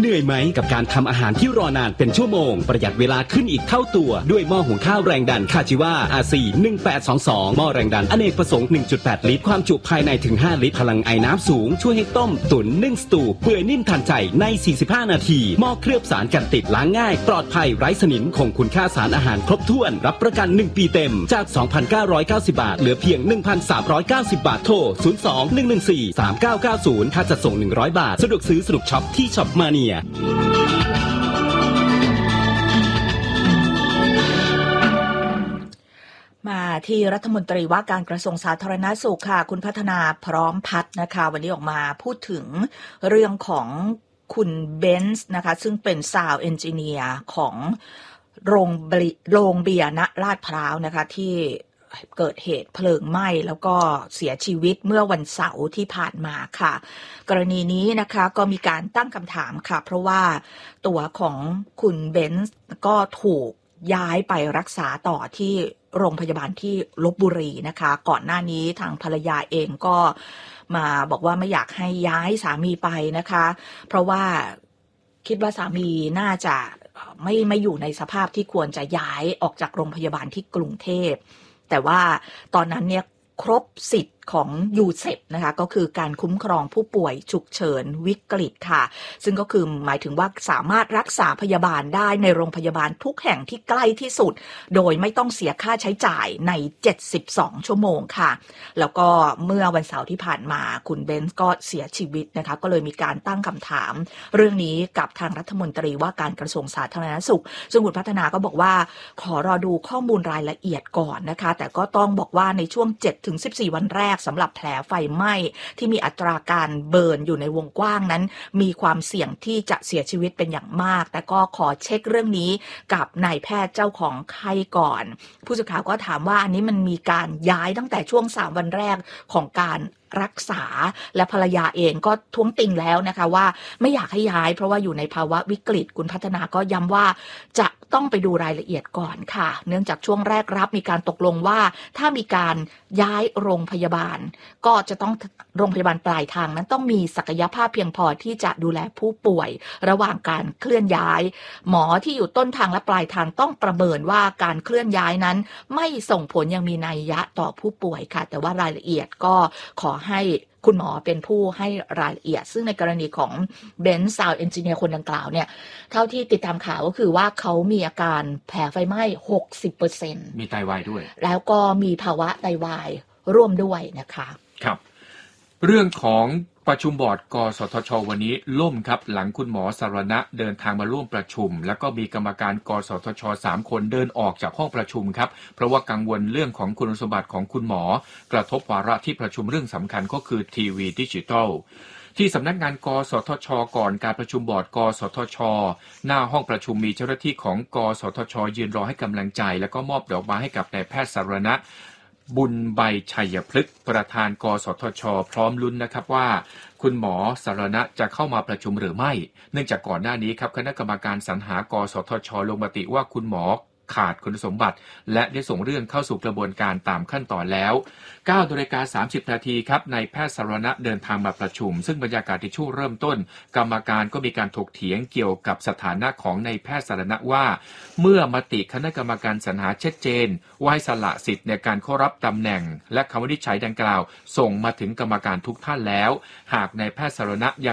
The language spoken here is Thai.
นื่อยไหมกับการทำอาหารที่รอนานเป็นชั่วโมงประหยัดเวลาขึ้นอีกเท่าตัวด้วยหม้อหุงข้าวแรงดันคาจิวา RC 1822หม้อแรงดันอเนกประสงค์ 1.8 ลิตรความจุภายในถึง5ลิตรพลังไอน้ำสูงช่วยให้ต้มตุ๋นนึ่งสตูเปื่อยนิ่มทันใจใน45นาทีหม้อเคลือบสารกันติดล้างง่ายปลอดภัยไร้สนิมคงคุณค่าสารอาหารครบถ้วนรับประกัน1ปีเต็มจาก 2,990 บาทเหลือเพียง 1,390 บาทโทร 02-114-3990 ค่าจัดส่ง100 บาทสะดวกซื้อสนุกช็อปที่ช็อปมาเนียมาที่รัฐมนตรีว่าการกระทรวงสาธารณสุขค่ะคุณพัฒนาพร้อมพัฒน์นะคะวันนี้ออกมาพูดถึงเรื่องของคุณเบนซ์นะคะซึ่งเป็นซาวด์เอนจิเนียร์ของโรงเบียร์ณลาดพร้าวนะคะที่เกิดเหตุเพลิงไหม้แล้วก็เสียชีวิตเมื่อวันเสาร์ที่ผ่านมาค่ะกรณีนี้นะคะก็มีการตั้งคำถามค่ะเพราะว่าตัวของคุณเบนซ์ก็ถูกย้ายไปรักษาต่อที่โรงพยาบาลที่ลพบุรีนะคะก่อนหน้านี้ทางภรรยาเองก็มาบอกว่าไม่อยากให้ย้ายสามีไปนะคะเพราะว่าคิดว่าสามีน่าจะไม่อยู่ในสภาพที่ควรจะย้ายออกจากโรงพยาบาลที่กรุงเทพแต่ว่าตอนนั้นเนี่ยครบสิทธิ์ของยูเซปนะคะก็คือการคุ้มครองผู้ป่วยฉุกเฉินวิกฤตค่ะซึ่งก็คือหมายถึงว่าสามารถรักษาพยาบาลได้ในโรงพยาบาลทุกแห่งที่ใกล้ที่สุดโดยไม่ต้องเสียค่าใช้จ่ายใน72ชั่วโมงค่ะแล้วก็เมื่อวันเสาร์ที่ผ่านมาคุณเบนซ์ก็เสียชีวิตนะคะก็เลยมีการตั้งคำถามเรื่องนี้กับทางรัฐมนตรีว่าการกระทรวงสาธารณสุขซึ่งคุณพัฒนาก็บอกว่าขอรอดูข้อมูลรายละเอียดก่อนนะคะแต่ก็ต้องบอกว่าในช่วง 7-14 วันแรกสำหรับแผลไฟไหม้ที่มีอัตราการเบิร์นอยู่ในวงกว้างนั้นมีความเสี่ยงที่จะเสียชีวิตเป็นอย่างมากแต่ก็ขอเช็คเรื่องนี้กับนายแพทย์เจ้าของไข้ก่อนผู้สื่อข่าวก็ถามว่าอันนี้มันมีการย้ายตั้งแต่ช่วง3วันแรกของการรักษาและภรรยาเองก็ท้วงติงแล้วนะคะว่าไม่อยากให้ย้ายเพราะว่าอยู่ในภาวะวิกฤตคุณพัฒนาก็ย้ำว่าจะต้องไปดูรายละเอียดก่อนค่ะเนื่องจากช่วงแรกรับมีการตกลงว่าถ้ามีการย้ายโรงพยาบาลก็จะต้องโรงพยาบาลปลายทางนั้นต้องมีศักยภาพเพียงพอที่จะดูแลผู้ป่วยระหว่างการเคลื่อนย้ายหมอที่อยู่ต้นทางและปลายทางต้องประเมินว่าการเคลื่อนย้ายนั้นไม่ส่งผลยังมีนัยยะต่อผู้ป่วยค่ะแต่ว่ารายละเอียดก็ขอให้คุณหมอเป็นผู้ให้รายละเอียดซึ่งในกรณีของเบนซ์ซาวด์เอนจิเนียร์คนดังกล่าวเนี่ยเท่าที่ติดตามข่าวก็คือว่าเขามีอาการแผลไฟไหม้ 60% มีไตวายด้วยแล้วก็มีภาวะไตวายร่วมด้วยนะคะครับเรื่องของประชุมบอร์ดกสทช.วันนี้ล่มครับหลังคุณหมอสรณะเดินทางมาร่วมประชุมแล้วก็มีกรรมการกสทช. 3 คนเดินออกจากห้องประชุมครับเพราะว่ากังวลเรื่องของคุณสมบัติของคุณหมอกระทบวาระที่ประชุมเรื่องสำคัญก็คือทีวีดิจิทัลที่สำนักงานกสทช.ก่อนการประชุมบอร์ดกสทช.หน้าห้องประชุมมีเจ้าหน้าที่ของกสทช.ยืนรอให้กำลังใจแล้วก็มอบดอกไม้ให้กับนายแพทย์สรณะบุญใบชัยพฤกษ์ประธานกสทช.พร้อมลุ้นนะครับว่าคุณหมอสรณะจะเข้ามาประชุมหรือไม่เนื่องจากก่อนหน้านี้ครับคณะกรรมการสรรหากสทช.ลงมติว่าคุณหมอขาดคุณสมบัติและได้ส่งเรื่องเข้าสู่กระบวนการตามขั้นตอนแล้ว9:30 นาทีครับนายแพทย์สรณะเดินทางมาประชุมซึ่งบรรยากาศในช่วงเริ่มต้นกรรมการก็มีการถกเถียงเกี่ยวกับสถานะของนายแพทย์สรณะว่าเมื่อมติคณะกรรมการสรรหาชัดเจนว่าให้สละสิทธิ์ในการเข้ารับตำแหน่งและคำวินิจฉัยดังกล่าวส่งมาถึงกรรมการทุกท่านแล้วหากนายแพทย์สรณะ